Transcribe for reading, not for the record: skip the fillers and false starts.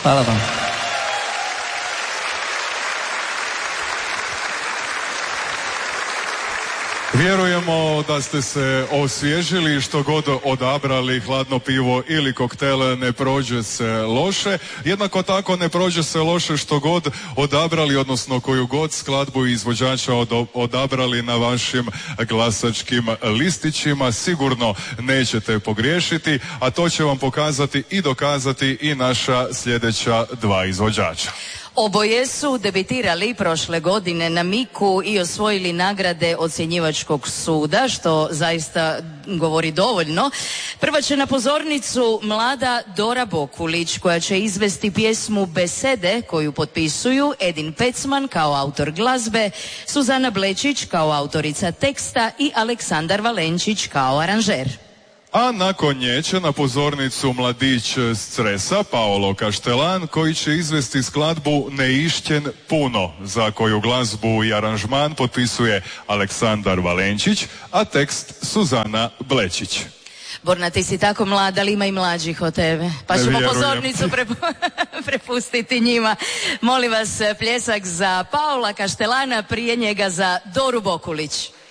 Hvala vam. Vjerujemo da ste se osvježili, što god odabrali, hladno pivo ili koktel, ne prođe se loše. Jednako tako ne prođe se loše što god odabrali, odnosno koju god skladbu izvođača odabrali na vašim glasačkim listićima. Sigurno nećete pogriješiti, a to će vam pokazati i dokazati i naša sljedeća dva izvođača. Oboje su debitirali prošle godine na Miku i osvojili nagrade ocjenjivačkog suda, što zaista govori dovoljno. Prva će na pozornicu mlada Dora Bokulić, koja će izvesti pjesmu Besede, koju potpisuju Edin Pecman kao autor glazbe, Suzana Blečić kao autorica teksta i Aleksandar Valenčić kao aranžer. A nakon nje će na pozornicu mladić s Cresa, Paolo Kaštelan, koji će izvesti skladbu Neišćen puno, za koju glazbu i aranžman potpisuje Aleksandar Valenčić, a tekst Suzana Blečić. Borna, ti si tako mlada, ali ima i mlađih od tebe. Pa ćemo pozornicu prepustiti njima. Molim vas, pljesak za Paola Kaštelana, prije njega za Doru Bokulić.